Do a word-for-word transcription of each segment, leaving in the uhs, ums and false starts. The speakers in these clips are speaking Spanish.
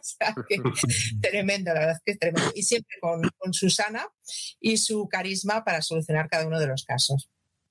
sea, que, tremendo, la verdad es que es tremendo. Y siempre con, con Susana y su carisma para solucionar cada uno de los casos.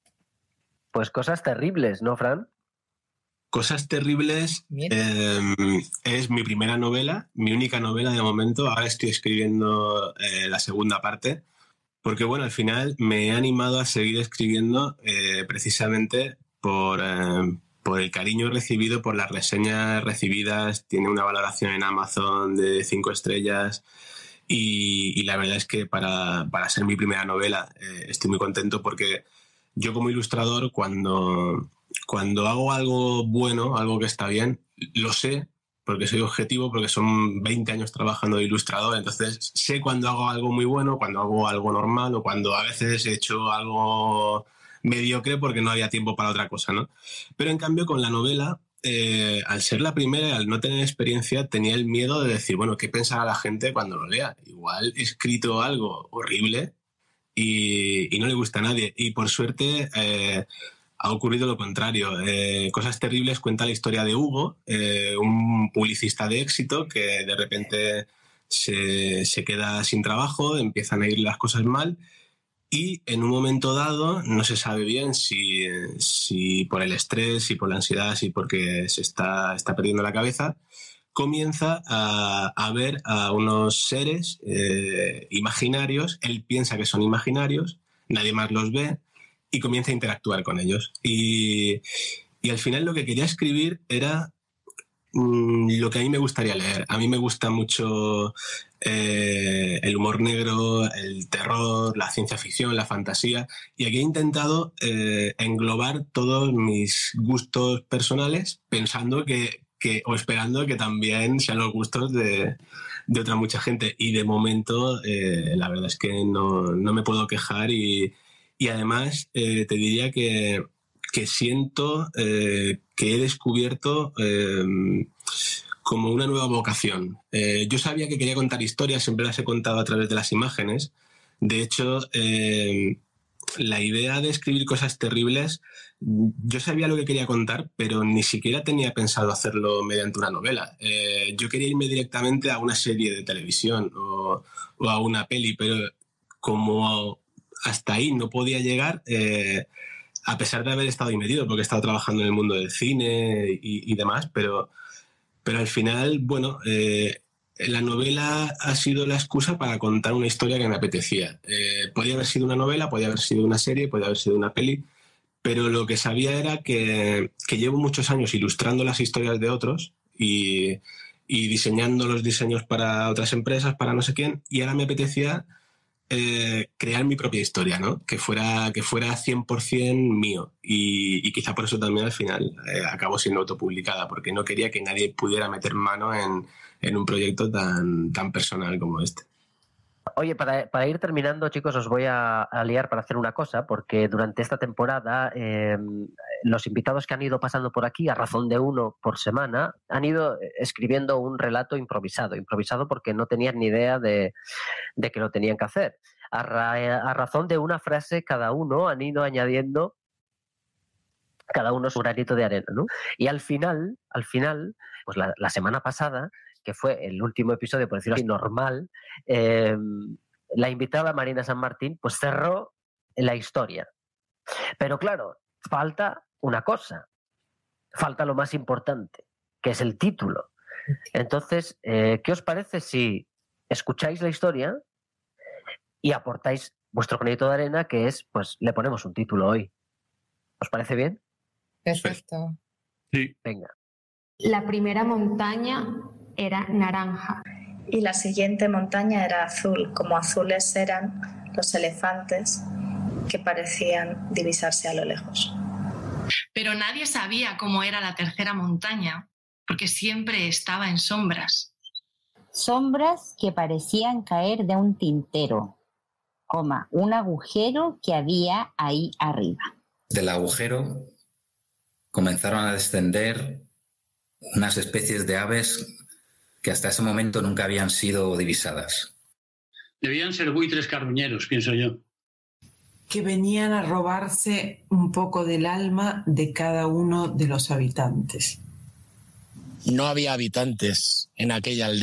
Pues cosas terribles, ¿no, Fran? Cosas terribles eh, es mi primera novela, mi única novela de momento. Ahora estoy escribiendo eh, la segunda parte, porque bueno, al final me he animado a seguir escribiendo eh, precisamente por, eh, por el cariño recibido, por las reseñas recibidas. Tiene una valoración en Amazon de cinco estrellas y, y la verdad es que para, para ser mi primera novela eh, estoy muy contento, porque yo como ilustrador, cuando... Cuando hago algo bueno, algo que está bien, lo sé, porque soy objetivo, porque son veinte años trabajando de ilustrador, entonces sé cuando hago algo muy bueno, cuando hago algo normal o cuando a veces he hecho algo mediocre porque no había tiempo para otra cosa, ¿no? Pero en cambio con la novela, eh, al ser la primera y al no tener experiencia, tenía el miedo de decir, bueno, ¿qué pensará la gente cuando lo lea? Igual he escrito algo horrible y, y no le gusta a nadie. Y por suerte... Eh, ha ocurrido lo contrario. Eh, Cosas Terribles cuenta la historia de Hugo, eh, un publicista de éxito que de repente se, se queda sin trabajo, empiezan a ir las cosas mal y en un momento dado, no se sabe bien si, si por el estrés, si por la ansiedad, si porque se está, está perdiendo la cabeza, comienza a, a ver a unos seres eh, imaginarios. Él piensa que son imaginarios, nadie más los ve, y comienza a interactuar con ellos. Y, y al final lo que quería escribir era mmm, lo que a mí me gustaría leer. A mí me gusta mucho eh, el humor negro, el terror, la ciencia ficción, la fantasía. Y aquí he intentado eh, englobar todos mis gustos personales, pensando que, que o esperando que también sean los gustos de, de otra mucha gente. Y de momento, eh, la verdad es que no, no me puedo quejar y... Y además eh, te diría que, que siento eh, que he descubierto eh, como una nueva vocación. Eh, yo sabía que quería contar historias, siempre las he contado a través de las imágenes. De hecho, eh, la idea de escribir Cosas Terribles, yo sabía lo que quería contar, pero ni siquiera tenía pensado hacerlo mediante una novela. Eh, yo quería irme directamente a una serie de televisión o, o a una peli, pero como... hasta ahí no podía llegar, eh, a pesar de haber estado ahí metido, porque he estado trabajando en el mundo del cine y, y demás, pero, pero al final, bueno, eh, la novela ha sido la excusa para contar una historia que me apetecía. Eh, podía haber sido una novela, podía haber sido una serie, podía haber sido una peli, pero lo que sabía era que, que llevo muchos años ilustrando las historias de otros y, y diseñando los diseños para otras empresas, para no sé quién, y ahora me apetecía... Eh, crear mi propia historia, ¿no? Que fuera, que fuera cien por ciento mío. Y, y quizá por eso también al final eh, acabó siendo autopublicada, porque no quería que nadie pudiera meter mano en, en un proyecto tan, tan personal como este. Oye, para, para ir terminando, chicos, os voy a, a liar para hacer una cosa, porque durante esta temporada eh, los invitados que han ido pasando por aquí, a razón de uno por semana, han ido escribiendo un relato improvisado. Improvisado porque no tenían ni idea de, de que lo tenían que hacer. A, ra, a razón de una frase cada uno han ido añadiendo cada uno su granito de arena, ¿no? Y al final, al final, pues la, la semana pasada, que fue el último episodio, por decirlo así, normal, eh, la invitada Marina San Martín pues cerró la historia. Pero claro, falta una cosa, falta lo más importante, que es el título. Entonces, eh, ¿qué os parece si escucháis la historia y aportáis vuestro granito de arena, que es, pues, le ponemos un título hoy? ¿Os parece bien? Perfecto. Sí. Venga. La primera montaña era naranja. Y la siguiente montaña era azul, como azules eran los elefantes que parecían divisarse a lo lejos. Pero nadie sabía cómo era la tercera montaña, porque siempre estaba en sombras. Sombras que parecían caer de un tintero, coma, un agujero que había ahí arriba. Del agujero comenzaron a descender unas especies de aves que hasta ese momento nunca habían sido divisadas. Debían ser buitres carroñeros, pienso yo. Que venían a robarse un poco del alma de cada uno de los habitantes. No había habitantes en aquella aldea.